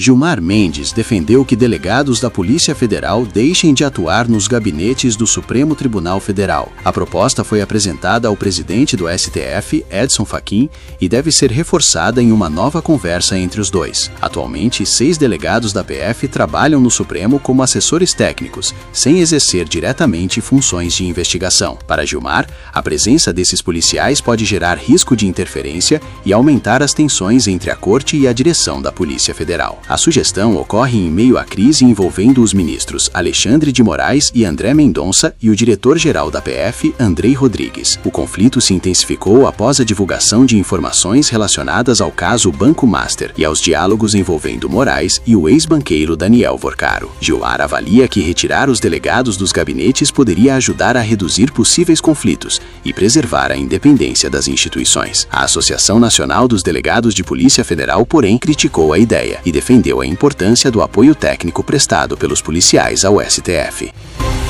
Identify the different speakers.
Speaker 1: Gilmar Mendes defendeu que delegados da Polícia Federal deixem de atuar nos gabinetes do Supremo Tribunal Federal. A proposta foi apresentada ao presidente do STF, Edson Fachin, e deve ser reforçada em uma nova conversa entre os dois. Atualmente, 6 delegados da PF trabalham no Supremo como assessores técnicos, sem exercer diretamente funções de investigação. Para Gilmar, a presença desses policiais pode gerar risco de interferência e aumentar as tensões entre a Corte e a direção da Polícia Federal. A sugestão ocorre em meio à crise envolvendo os ministros Alexandre de Moraes e André Mendonça e o diretor-geral da PF, Andrei Rodrigues. O conflito se intensificou após a divulgação de informações relacionadas ao caso Banco Master e aos diálogos envolvendo Moraes e o ex-banqueiro Daniel Vorcaro. Gilmar avalia que retirar os delegados dos gabinetes poderia ajudar a reduzir possíveis conflitos e preservar a independência das instituições. A Associação Nacional dos Delegados de Polícia Federal, porém, criticou a ideia e defendeu a importância do apoio técnico prestado pelos policiais ao STF.